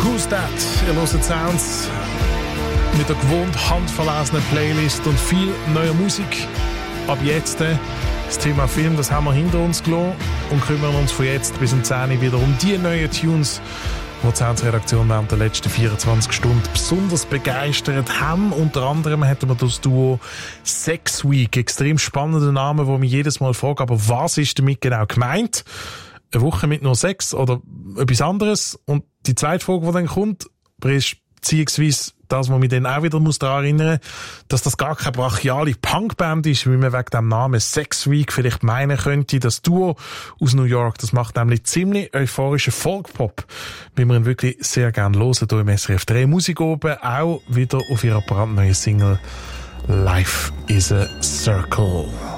Who's That? Ihr hört Sounds mit der gewohnt handverlesenen Playlist und viel neuer Musik. Ab jetzt das Thema Film, das haben wir hinter uns gelassen und kümmern uns von jetzt bis um 10 Uhr wieder um die neuen Tunes, die die Sounds-Redaktion während der letzten 24 Stunden besonders begeistert haben. Unter anderem hatten wir das Duo Sex Week. Extrem spannender Name, wo mich jedes Mal frage, aber was ist damit genau gemeint? Eine Woche mit nur Sex oder etwas anderes? Und die zweite Frage, die dann kommt, ist beziehungsweise das, was mich dann auch wieder daran erinnern muss, dass das gar keine brachiale Punkband ist, wie man wegen dem Namen Sex Week vielleicht meinen könnte. Das Duo aus New York, das macht nämlich ziemlich euphorischen Folkpop, wie wir ihn wirklich sehr gerne hören hier im SRF 3. Musik oben auch wieder auf ihrer brandneuen Single Life is a Circle.